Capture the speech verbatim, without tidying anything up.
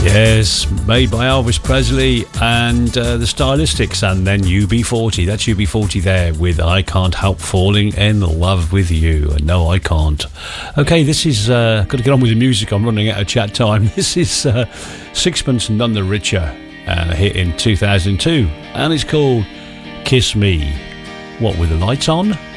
Yes, made by Elvis Presley and uh, the Stylistics, and then U B forty. That's U B forty there with I Can't Help Falling in Love with You. No, I can't. Okay, this is, uh, got to get on with the music. I'm running out of chat time. This is uh, Sixpence None the Richer, uh, hit in two thousand two, and it's called Kiss Me. What, with the lights on?